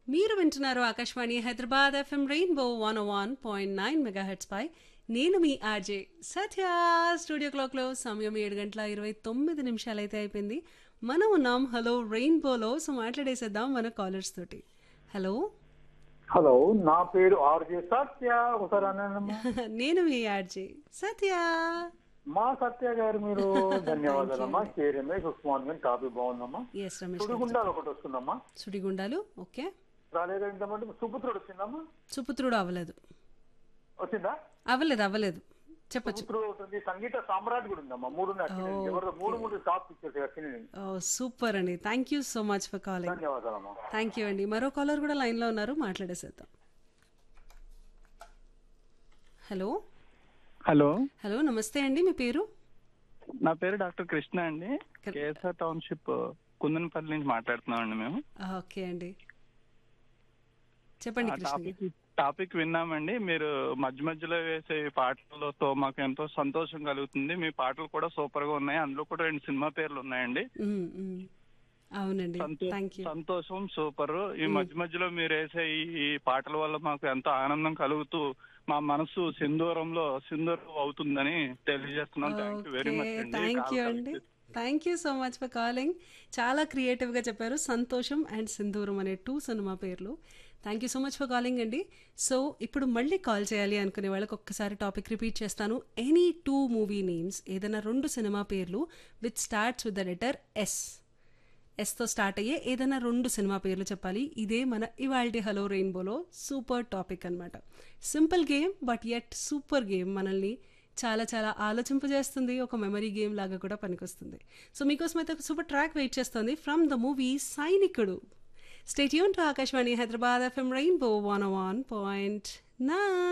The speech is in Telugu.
మీరు వింటున్నారు Akashvani Hyderabad FM rainbow 101.9 megahertz పై నేను మీ ఆర్జే సత్య. స్టూడియో క్లాక్లో సమయం 7:29 అయితే అయిపోయింది. మనం ఉన్నాం హలో రెయిన్బోలో. సో మాట్లాడేసేద్దాం మన కాలర్స్ తోటి. హలో హలో, నా పేరు ఆర్జే సత్య. ఒకసారి అన్నానమ్మా. నేను మీ ఆర్జే సత్య. మా సత్య గారు మీరు ధన్యవాదాలమ్మా. కే రమేష్ ఉస్మాన్ మీద టాపిక్ బాగుందమ్మా. ఎస్ రమేష్. సుడిగుండాలు ఒకటి వస్తుందమ్మా. సుడిగుండాలు ఓకే. రాలేదా ఇంతమంది? సుపుత్రుడు వచ్చిందమ్మా. సుపుత్రుడు అవ్వలేదు. వచ్చిందా? అవ్వలేదు చెప్పచ్చు. సుపుత్రుడు ఉంటుంది. సంగీత సామ్రాట్ కూడా ఉందమ్మా. మూడు టాప్ పిక్చర్స్ వచ్చినాయి. సూపర్ అండి. Thank you so much for calling. ధన్యవాదాలమ్మా. Thank you అండి. మరో కాలర్ కూడా లైన్ లో ఉన్నారు, మాట్లాడేసేద్దాం. హలో హలో హలో నమస్తే అండి, మీ పేరు? నా పేరు డాక్టర్ కృష్ణ అండి. కేఎస్ఆర్ టౌన్షిప్ కుందనపల్లి నుంచి మాట్లాడుతున్నాం అండి మేము. ఓకే అండి, చెప్పండి కృష్ణ గారు. టాపిక్ విన్నామండి. మీరు మధ్య మధ్యలో వేసే పాటలతో మాకు ఎంతో సంతోషం కలుగుతుంది. మీ పాటలు కూడా సూపర్ గా ఉన్నాయి. అందులో కూడా 2 సినిమా పేర్లు ఉన్నాయండి. అవునండి, థ్యాంక్ యూ. సంతోషం సూపర్. ఈ మధ్య మధ్యలో మీరు వేసే ఈ పాటల వల్ల మాకు ఎంతో ఆనందం కలుగుతూ మా మనసు సింధూరం అవుతుందని తెలియజేస్తున్నాం. థ్యాంక్ యూ వెరీ మచ్ అండి. థ్యాంక్ యూ అండి. Thank you so much for calling. చాలా క్రియేటివ్గా చెప్పారు. సంతోషం అండ్ సింధూరం అనే 2 సినిమా పేర్లు. Thank you so much for calling అండి. సో ఇప్పుడు మళ్ళీ కాల్ చేయాలి అనుకునే వాళ్ళకి ఒక్కసారి టాపిక్ రిపీట్ చేస్తాను. ఎనీ 2 మూవీ నేమ్స్, ఏదైనా 2 సినిమా పేర్లు which starts with the letter ఎస్తో start అయ్యే ఏదైనా 2 సినిమా పేర్లు చెప్పాలి. ఇదే మన ఇవాల్టి హలో రెయిన్బోలో సూపర్ టాపిక్ అనమాట. Simple game but at super game. మనల్ని చాలా చాలా ఆలోచింపజేస్తుంది. ఒక మెమరీ గేమ్ లాగా కూడా పనికొస్తుంది. సో మీకోసం అయితే ఒక సూపర్ ట్రాక్ వెయిట్ చేస్తుంది ఫ్రమ్ ద మూవీ సైనికుడు. Stay tune to Akashvani Hyderabad FM rainbow 101.9.